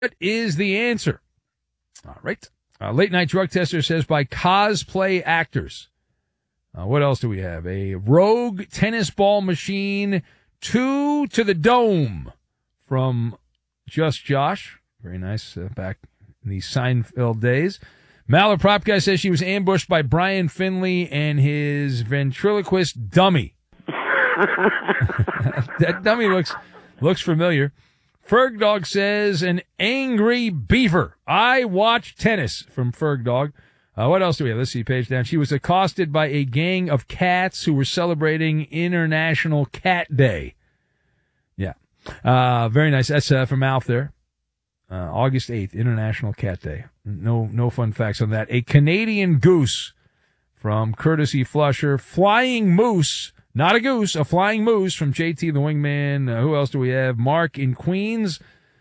What is the answer? All right. Late night drug tester says by cosplay actors. What else do we have? A rogue tennis ball machine, 2 to the dome from Just Josh. Very nice. Back in the Seinfeld days. Maller Prop Guy says she was ambushed by Brian Finley and his ventriloquist dummy. That dummy looks familiar. Ferg Dog says an angry beaver. I watch tennis from Ferg Dog. What else do we have? Let's see, page down. She was accosted by a gang of cats who were celebrating International Cat Day. Yeah. Very nice. That's from Alf there. August 8th, International Cat Day. No fun facts on that. A Canadian goose from Courtesy Flusher. Flying moose. Not a goose, a flying moose from JT the Wingman. Who else do we have? Mark in Queens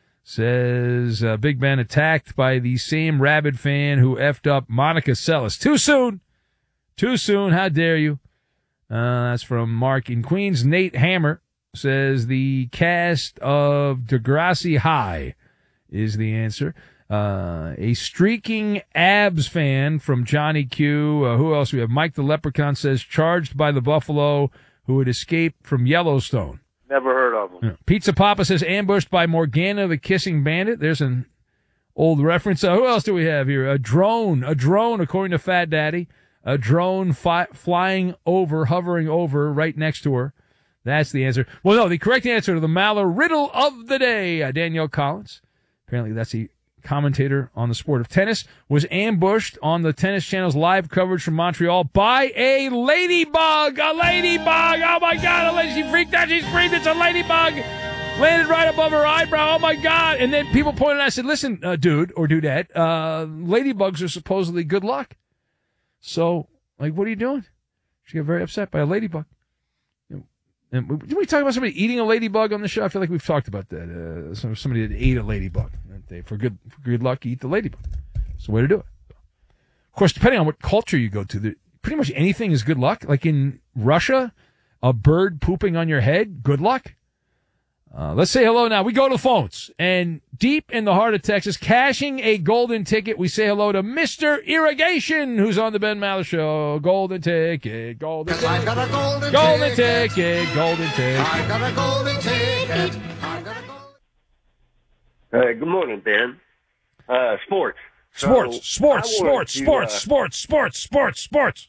says Big Ben attacked by the same rabid fan who effed up Monica Seles. Too soon. Too soon. How dare you? That's from Mark in Queens. Nate Hammer says the cast of Degrassi High is the answer. A streaking abs fan from Johnny Q. Who else we have? Mike the Leprechaun says charged by the buffalo who had escaped from Yellowstone. Never heard of them. Pizza Papa says ambushed by Morgana the Kissing Bandit. There's an old reference. Who else do we have here? A drone, according to Fat Daddy. A drone flying over, hovering over, right next to her. That's the answer. Well, no, the correct answer to the Maller riddle of the day, Danielle Collins. Apparently that's the commentator on the sport of tennis, was ambushed on the Tennis Channel's live coverage from Montreal by a ladybug. A ladybug! Oh, my God. She freaked out. She screamed. It's a ladybug. Landed right above her eyebrow. Oh, my God. And then people pointed out, I said, listen, dude or dudette, ladybugs are supposedly good luck. So, what are you doing? She got very upset by a ladybug. And did we talk about somebody eating a ladybug on the show? I feel like we've talked about that. Somebody that ate a ladybug. For good luck, eat the ladybug. It's the way to do it. Of course, depending on what culture you go to, pretty much anything is good luck. Like in Russia, a bird pooping on your head, good luck. Let's say hello now. We go to the phones. And deep in the heart of Texas, cashing a golden ticket, we say hello to Mr. Irrigation, who's on the Ben Maller Show. Golden ticket, golden ticket. I got a golden ticket, golden ticket. I got a golden ticket. I got a golden. Good morning, Ben. Sports. Sports.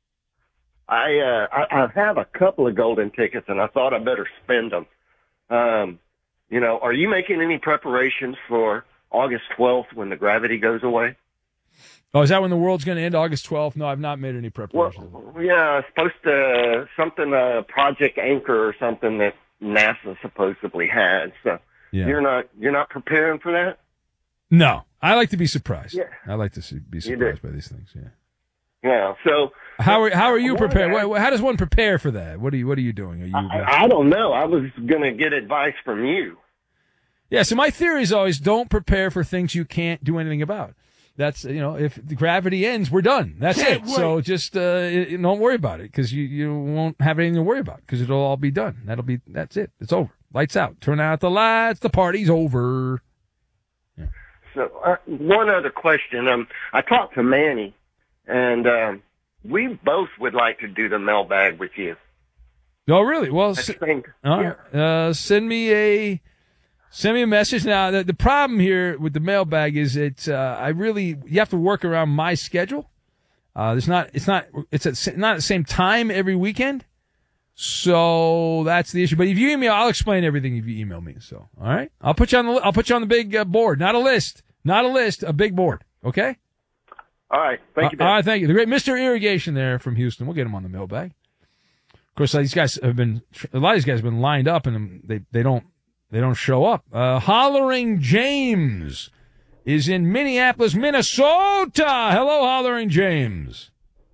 I have a couple of golden tickets, and I thought I better spend them. Are you making any preparations for August 12th when the gravity goes away? Oh, is that when the world's going to end, August 12th? No, I've not made any preparations. Well, yeah, it's supposed to, Project Anchor or something that NASA supposedly has. So yeah. You're not preparing for that? No, I like to be surprised. Yeah. I like to be surprised by these things. Yeah. Yeah. So how are you prepared? How does one prepare for that? What are you doing? I don't know. I was going to get advice from you. Yeah. So my theory is always don't prepare for things you can't do anything about. That's, if the gravity ends, we're done. That's it. Wait. So just don't worry about it because you won't have anything to worry about because it'll all be done. That's it. It's over. Lights out. Turn out the lights. The party's over. Yeah. So one other question. I talked to Manny, and we both would like to do the mailbag with you. Oh, really? Well, send me a message. Now, the problem here with the mailbag is you have to work around my schedule. It's not at the same time every weekend. So that's the issue. But if you email, I'll explain everything if you email me. So, all right, I'll put you on the big board, not a list, a big board. Okay. All right. Thank you, Ben. All right. Thank you. The great Mr. Irrigation there from Houston. We'll get him on the mailbag. Of course, a lot of these guys have been lined up and they don't show up. Hollering James is in Minneapolis, Minnesota. Hello, Hollering James.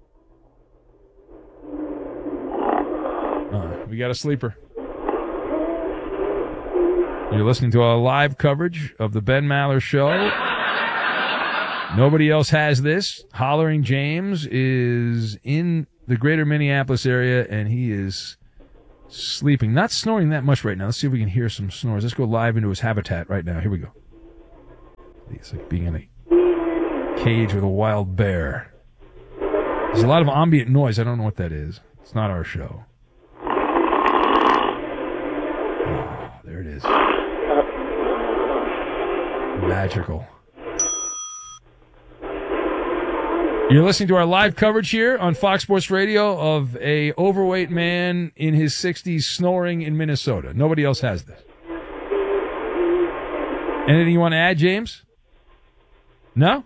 We got a sleeper. You're listening to a live coverage of the Ben Maller Show. Nobody else has this. Hollering James is in the greater Minneapolis area, and he is sleeping. Not snoring that much right now. Let's see if we can hear some snores. Let's go live into his habitat right now. Here we go. It's like being in a cage with a wild bear. There's a lot of ambient noise. I don't know what that is. It's not our show. Oh, there it is. Magical. You're listening to our live coverage here on Fox Sports Radio of a overweight man in his 60s snoring in Minnesota. Nobody else has this. Anything you want to add, James? No?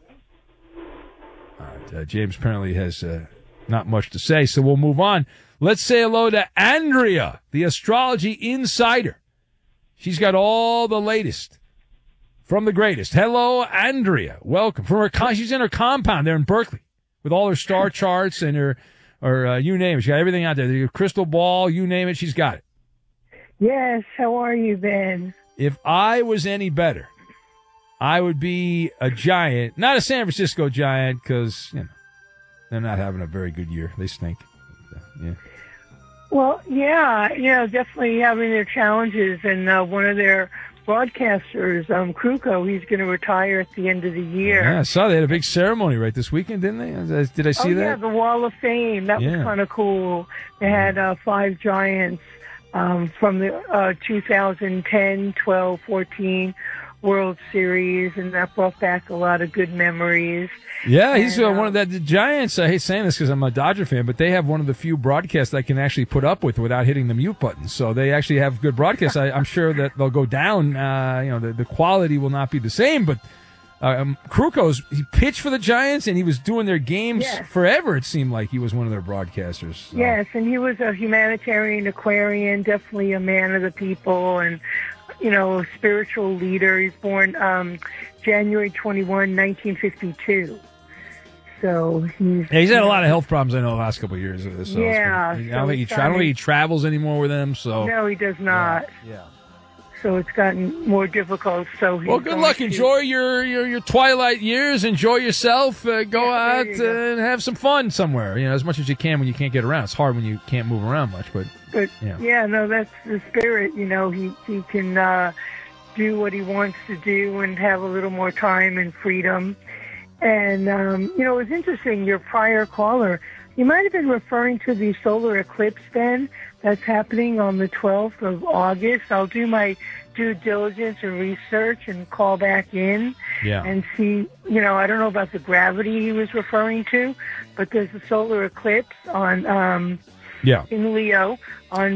All right, James apparently has not much to say, so we'll move on. Let's say hello to Andrea, the astrology insider. She's got all the latest from the greatest. Hello, Andrea. Welcome. She's in her compound there in Berkeley with all her star charts and her you name it. She got everything out there. The crystal ball, you name it, she's got it. Yes, how are you, Ben? If I was any better, I would be a giant, not a San Francisco giant, because they're not having a very good year. They stink. Yeah. Well, yeah, definitely having their challenges, and one of their broadcasters, Kruko, he's going to retire at the end of the year. Yeah, I saw they had a big ceremony right this weekend, didn't they? Did I see that? Yeah, the Wall of Fame. That was kind of cool. They had 5 giants from the 2010, 12, 14 World Series, and that brought back a lot of good memories. Yeah, he's one of the Giants. I hate saying this because I'm a Dodger fan, but they have one of the few broadcasts I can actually put up with without hitting the mute button. So they actually have good broadcasts. I'm sure that they'll go down. The quality will not be the same, but he pitched for the Giants, and he was doing their games forever. It seemed like he was one of their broadcasters. So. Yes, and he was a humanitarian Aquarian, definitely a man of the people, and a spiritual leader. He's born January 21, 1952. So he's had a lot of health problems, I know, the last couple of years. So yeah. I don't think he travels anymore with them. So no, he does not. Yeah. So it's gotten more difficult. So good luck. Enjoy your twilight years. Enjoy yourself. Go out and have some fun somewhere. As much as you can when you can't get around. It's hard when you can't move around much, but that's the spirit. He can do what he wants to do and have a little more time and freedom. And it was interesting. Your prior caller, you might have been referring to the solar eclipse, Ben. That's happening on the 12th of August. I'll do my due diligence and research and call back in and see, I don't know about the gravity he was referring to, but there's a solar eclipse on in Leo on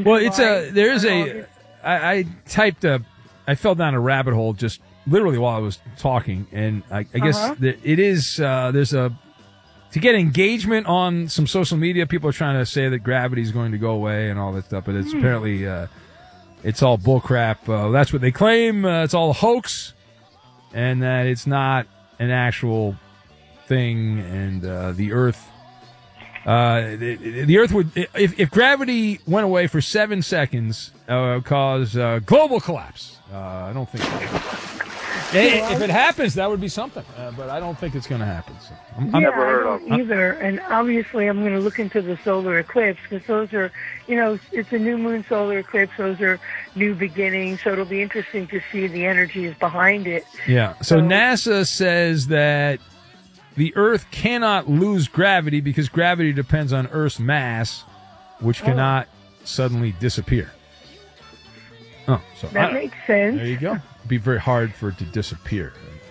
I typed I fell down a rabbit hole just literally while I was talking, and I guess it is to get engagement on some social media. People are trying to say that gravity is going to go away and all that stuff, but it's apparently it's all bullcrap. That's what they claim. It's all a hoax, and that it's not an actual thing. And the Earth, the Earth would, if gravity went away for 7 seconds, cause global collapse. I don't think. If it happens, that would be something, but I don't think it's going to happen. So I never heard of it either. And obviously, I'm going to look into the solar eclipse because those are, it's a new moon solar eclipse. Those are new beginnings. So it'll be interesting to see the energies behind it. Yeah. So NASA says that the Earth cannot lose gravity because gravity depends on Earth's mass, which cannot suddenly disappear. Oh, so that makes sense. There you go. It'd be very hard for it to disappear.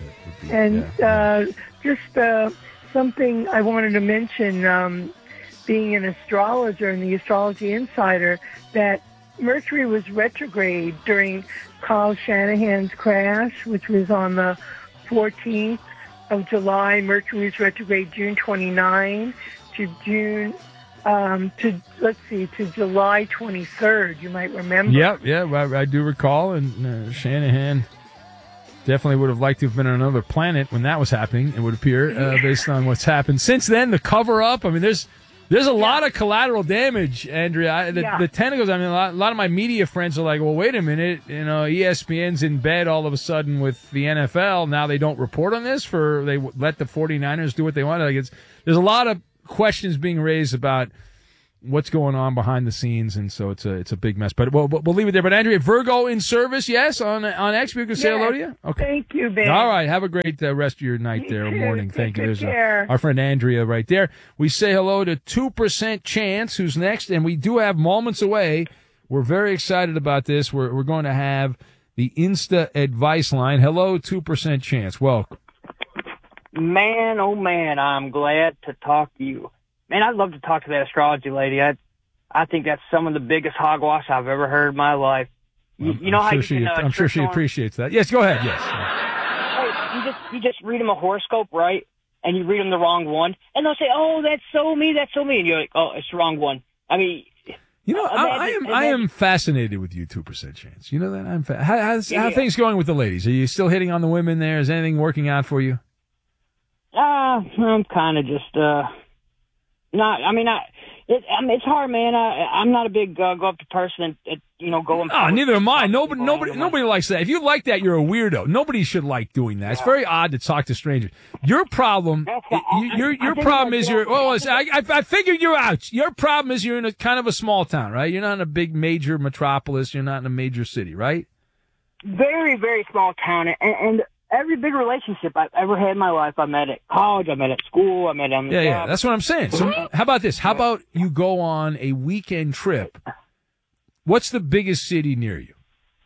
Just something I wanted to mention, being an astrologer and the Astrology Insider, that Mercury was retrograde during Kyle Shanahan's crash, which was on the 14th of July. Mercury was retrograde June 29 to July 23rd. You might remember. Yeah, I do recall. And Shanahan definitely would have liked to have been on another planet when that was happening, it would appear, based on what's happened since then. The cover-up. I mean, there's a lot of collateral damage, Andrea. The tentacles. I mean, a lot of my media friends are like, well, wait a minute. ESPN's in bed all of a sudden with the NFL. Now they don't report on this. They let the 49ers do what they want. There's a lot of questions being raised about, what's going on behind the scenes, and so it's a big mess. But we'll leave it there. But Andrea, Virgo in service, yes, on X. We can say hello to you. Okay. Thank you, Ben. All right. Have a great rest of your night there, morning. Thank you. There's our friend Andrea right there. We say hello to 2% Chance, who's next, and we do have moments away. We're very excited about this. We're going to have the Insta advice line. Hello, 2% Chance. Welcome. Man, oh man, I'm glad to talk to you. Man, I'd love to talk to that astrology lady. I think that's some of the biggest hogwash I've ever heard in my life. You know how you can, I'm sure she appreciates that. Yes, go ahead. Yes. Hey, you just read them a horoscope, right? And you read them the wrong one, and they'll say, "Oh, that's so me, and you're like, "Oh, it's the wrong one." I mean, I am fascinated with you, 2% Chance. You know that how are things going with the ladies? Are you still hitting on the women there? Is anything working out for you? I'm kind of just not. I mean, it's hard, man. I'm not a big go up to person and go. Oh, neither am I. Nobody likes that. If you like that, you're a weirdo. Nobody should like doing that. It's very odd to talk to strangers. Your problem, your problem is I figured you out. Your problem is you're in a kind of a small town, right? You're not in a big major metropolis. You're not in a major city, right? Very, very small town, and every big relationship I've ever had in my life, I met at college, I met at school, I met on the job. Yeah, that's what I'm saying. So how about this? How about you go on a weekend trip? What's the biggest city near you?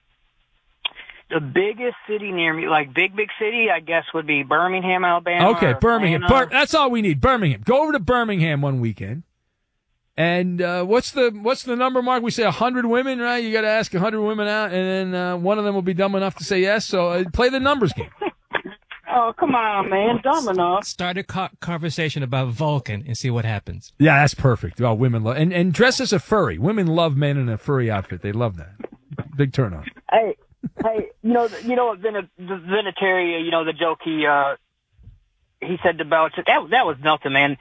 The biggest city near me, like big city, I guess would be Birmingham, Alabama. Okay, Birmingham. That's all we need, Birmingham. Go over to Birmingham one weekend. And what's the number, Mark? We say 100 women, right? You got to ask 100 women out, and then one of them will be dumb enough to say yes. So play the numbers game. Oh, come on, man. Dumb enough. Start a conversation about Vulcan and see what happens. Yeah, that's perfect. Oh, women love and dress as a furry. Women love men in a furry outfit. They love that. Big turn on. Hey, you know what Vinatieri, the joke he said to Belichick, that was nothing, man.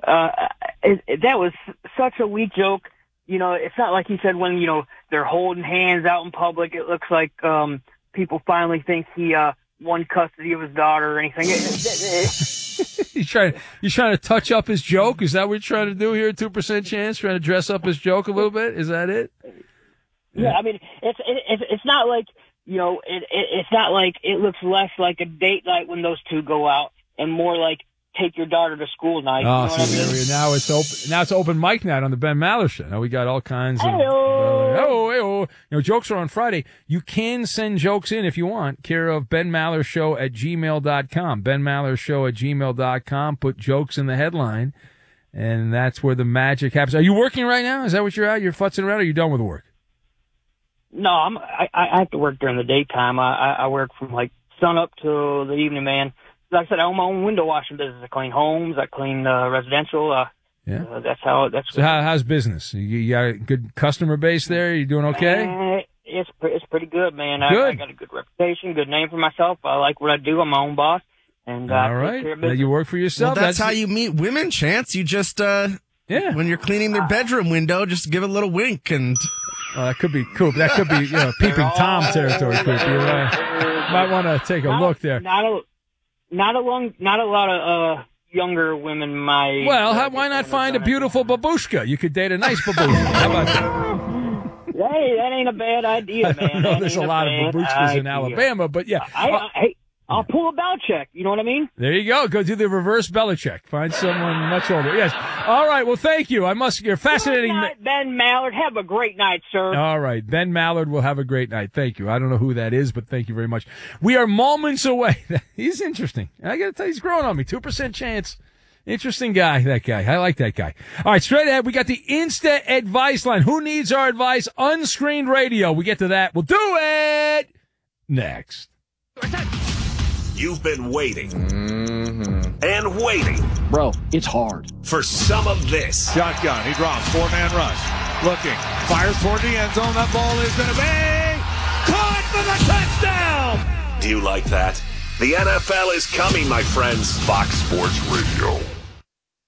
That was such a weak joke. It's not like he said when, they're holding hands out in public. It looks like, people finally think he, won custody of his daughter or anything. He's trying to touch up his joke. Is that what you're trying to do here? 2% Chance, trying to dress up his joke a little bit. Is that it? Yeah. I mean, it's not like, it's not like it looks less like a date night when those two go out and more like take your daughter to school night. Oh, you know see, there we go. Now it's open. Now it's open mic night on the Ben Maller Show. Now we got all kinds of. Jokes are on Friday. You can send jokes in if you want. Care of Ben Maller Show at gmail.com. Ben Maller Show at gmail.com. Put jokes in the headline, and that's where the magic happens. Are you working right now? Is that what you're at? You're futzing around, or are you done with work? No, I have to work during the daytime. I work from like sun up to the evening, man. Like I said, I own my own window washing business. I clean homes. I clean residential. That's how. So how's business? You got a good customer base there? You doing okay? It's pretty good, man. Good. I got a good reputation, good name for myself. I like what I do. I'm my own boss. And all right, now you work for yourself. Well, that's how you meet women, Chance. You just when you're cleaning their bedroom window, just give a little wink and. That could be Coop. That could be peeping Tom territory, Coop. You might want to take a look there. Not a lot of younger women my. Well, why not find a beautiful babushka? You could date a nice babushka. How about that? Hey, that ain't a bad idea, man. I know there's a lot of babushkas in Alabama, but yeah. I'll pull a Belichick. You know what I mean? There you go. Go do the reverse Belichick. Find someone much older. Yes. All right. Well, thank you. You're fascinating. Good night, Ben Mallard. Have a great night, sir. All right. Ben Mallard will have a great night. Thank you. I don't know who that is, but thank you very much. We are moments away. He's interesting. I got to tell you, he's growing on me. 2% Chance. Interesting guy, that guy. I like that guy. All right, straight ahead, we got the Insta advice line. Who needs our advice? Unscreened radio. We get to that. We'll do it next. You've been waiting and waiting. Bro, it's hard. For some of this. Shotgun. He drops. 4-man rush. Looking. Fires toward the end zone. That ball is going to be caught for the touchdown. Do you like that? The NFL is coming, my friends. Fox Sports Radio.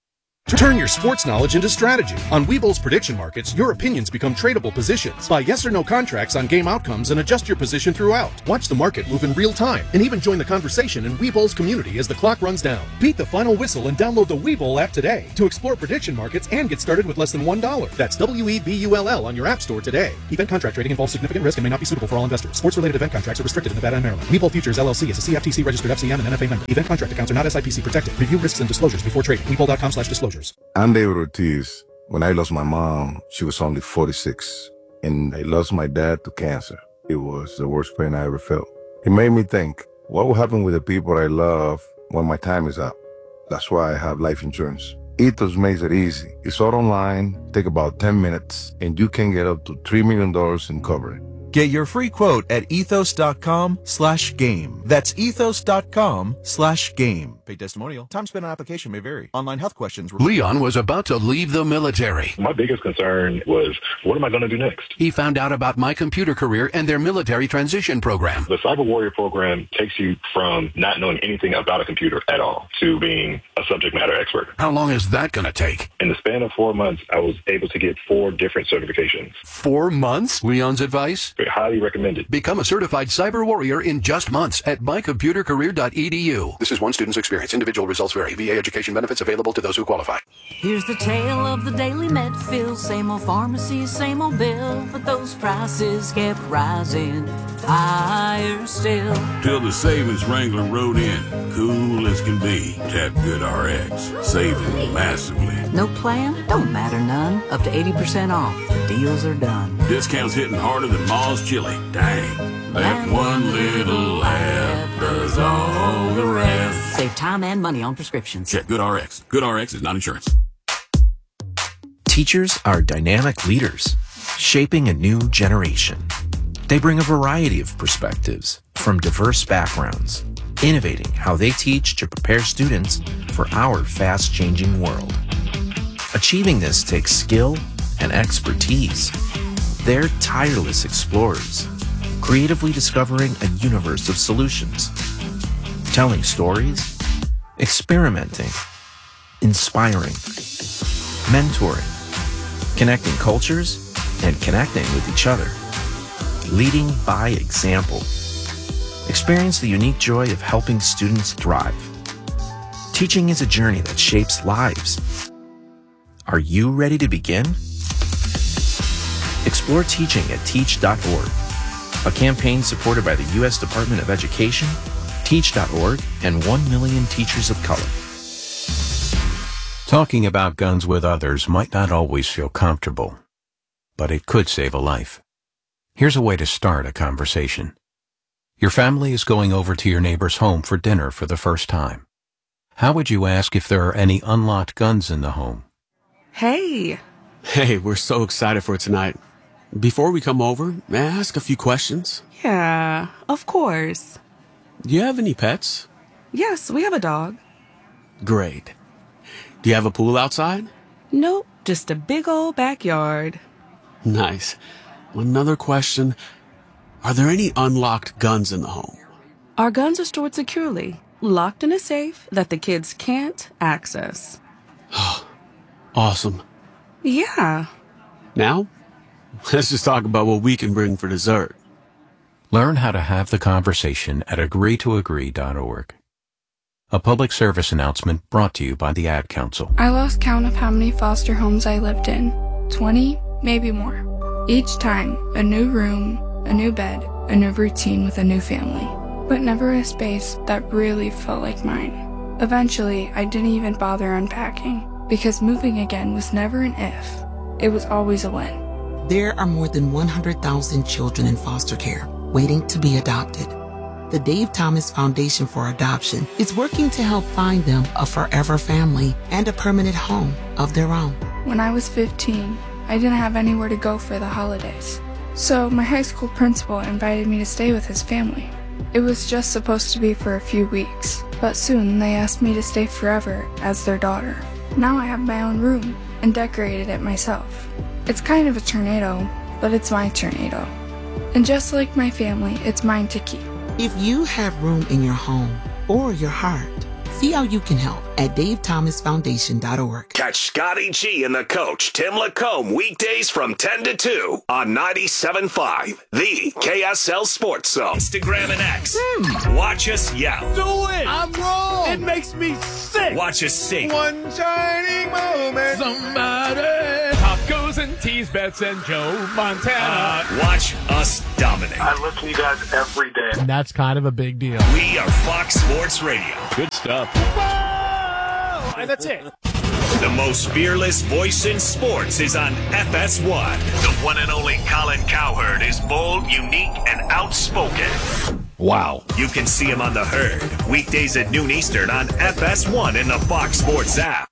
Turn your sports knowledge into strategy. On Webull's prediction markets, your opinions become tradable positions. Buy yes or no contracts on game outcomes and adjust your position throughout. Watch the market move in real time and even join the conversation in Webull's community as the clock runs down. Beat the final whistle and download the Webull app today to explore prediction markets and get started with less than $1. That's WEBULL on your app store today. Event contract trading involves significant risk and may not be suitable for all investors. Sports-related event contracts are restricted in Nevada and Maryland. Webull Futures LLC is a CFTC registered FCM and NFA member. Event contract accounts are not SIPC protected. Review risks and disclosures before trading. Webull.com/disclosures. I'm David Ortiz. When I lost my mom, she was only 46, and I lost my dad to cancer. It was the worst pain I ever felt. It made me think, what will happen with the people I love when my time is up? That's why I have life insurance. Ethos makes it easy. It's all online, take about 10 minutes, and you can get up to $3 million in coverage. Get your free quote at ethos.com/game. That's ethos.com/game. Paid testimonial. Time spent on application may vary. Online health questions. Leon was about to leave the military. My biggest concern was, what am I going to do next? He found out about My Computer Career and their military transition program. The Cyber Warrior program takes you from not knowing anything about a computer at all to being a subject matter expert. How long is that going to take? In the span of 4 months, I was able to get 4 different certifications. 4 months? Leon's advice? Highly recommended. Become a certified cyber warrior in just months at mycomputercareer.edu. This is one student's experience. Individual results vary. VA education benefits available to those who qualify. Here's the tale of the daily Medfield. Same old pharmacy, same old bill, but those prices kept rising higher still. Till the savings Wrangler rode in. Cool as can be. Tap Good RX. Saving massively. No plan? Don't matter none. Up to 80% off. Deals are done. Discounts hitting harder than Ma's chili. Dang. That one little app does all the rest. Save time and money on prescriptions. Check Good RX. Good RX is not insurance. Teachers are dynamic leaders, shaping a new generation. They bring a variety of perspectives from diverse backgrounds, innovating how they teach to prepare students for our fast-changing world. Achieving this takes skill and expertise. They're tireless explorers, creatively discovering a universe of solutions, telling stories, experimenting, inspiring, mentoring, connecting cultures, and connecting with each other, leading by example. Experience the unique joy of helping students thrive. Teaching is a journey that shapes lives. Are you ready to begin? Explore teaching at teach.org, a campaign supported by the U.S. Department of Education, Teach.org, and 1 million teachers of color. Talking about guns with others might not always feel comfortable, but it could save a life. Here's a way to start a conversation. Your family is going over to your neighbor's home for dinner for the first time. How would you ask if there are any unlocked guns in the home? Hey! Hey, we're so excited for tonight. Before we come over, may I ask a few questions? Yeah, of course. Do you have any pets? Yes, we have a dog. Great. Do you have a pool outside? Nope, just a big old backyard. Nice. Another question. Are there any unlocked guns in the home? Our guns are stored securely, locked in a safe that the kids can't access. Awesome. Yeah. Now, let's just talk about what we can bring for dessert. Learn how to have the conversation at agreetoagree.org. A public service announcement brought to you by the Ad Council. I lost count of how many foster homes I lived in. 20, maybe more. Each time, a new room, a new bed, a new routine with a new family. But never a space that really felt like mine. Eventually, I didn't even bother unpacking, because moving again was never an if. It was always a when. There are more than 100,000 children in foster care waiting to be adopted. The Dave Thomas Foundation for Adoption is working to help find them a forever family and a permanent home of their own. When I was 15, I didn't have anywhere to go for the holidays. So my high school principal invited me to stay with his family. It was just supposed to be for a few weeks, but soon they asked me to stay forever as their daughter. Now I have my own room and decorated it myself. It's kind of a tornado, but it's my tornado. And just like my family, it's mine to keep. If you have room in your home or your heart See how you can help at davethomasfoundation.org. Catch Scotty G and the coach, Tim Lacombe, weekdays from 10 to 2 on 97.5, the KSL Sports Zone. Instagram and X. Watch us yell. Do it! I'm wrong! It makes me sick! Watch us sing. One shining moment. Somebody. Pop goes and tease bets and Joe Montana. Watch us dominate. I listen to you guys every day. And that's kind of a big deal. We are Fox Sports Radio. Good stuff. Whoa! And that's it. The most fearless voice in sports is on FS1. The one and only Colin Cowherd is bold, unique, and outspoken. Wow. You can see him on The Herd, weekdays at noon Eastern on FS1 in the Fox Sports app.